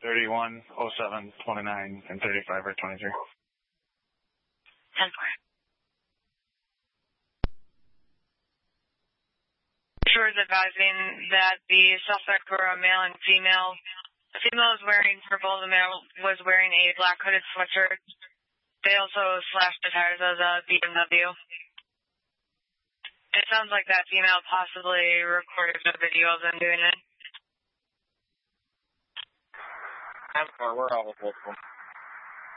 31, 07, 29, and 35 or 23. 10-4. Sure is advising that the suspect were a male and female. The female was wearing purple, the male was wearing a black hooded sweatshirt. They also slashed the tires of the BMW. It sounds like that female possibly recorded a video of them doing it. I'm sorry, we're all with them.